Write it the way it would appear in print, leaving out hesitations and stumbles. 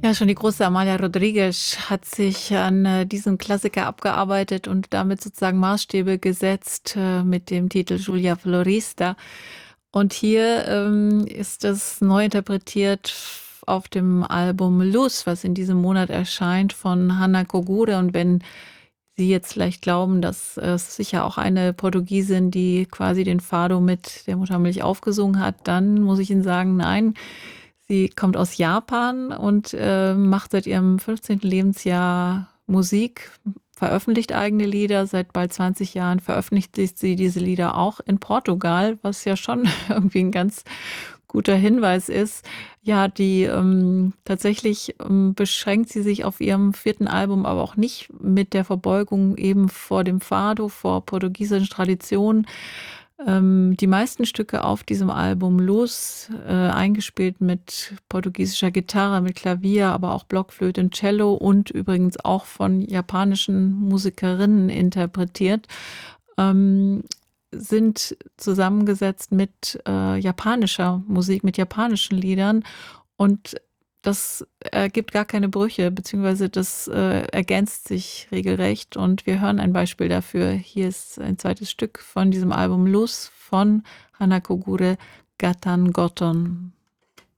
Ja, schon die große Amalia Rodriguez hat sich an diesem Klassiker abgearbeitet und damit sozusagen Maßstäbe gesetzt mit dem Titel Julia Florista. Und hier ist es neu interpretiert auf dem Album Luz, was in diesem Monat erscheint, von Hanna Kogure. Und wenn Sie jetzt vielleicht glauben, dass es sicher auch eine Portugiesin, die quasi den Fado mit der Muttermilch aufgesungen hat, dann muss ich Ihnen sagen, nein. Sie kommt aus Japan und macht seit ihrem 15. Lebensjahr Musik, veröffentlicht eigene Lieder. Seit bald 20 Jahren veröffentlicht sie diese Lieder auch in Portugal, was ja schon irgendwie ein ganz guter Hinweis ist. Ja, die tatsächlich beschränkt sie sich auf ihrem 4. Album, aber auch nicht mit der Verbeugung eben vor dem Fado, vor portugiesischen Traditionen. Die meisten Stücke auf diesem Album Luz, eingespielt mit portugiesischer Gitarre, mit Klavier, aber auch Blockflöte und Cello und übrigens auch von japanischen Musikerinnen interpretiert, ähm, sind zusammengesetzt mit japanischer Musik, mit japanischen Liedern, und das ergibt gar keine Brüche, beziehungsweise das ergänzt sich regelrecht, und wir hören ein Beispiel dafür. Hier ist ein zweites Stück von diesem Album Luz von Hanna Kogure, Gatan Goton.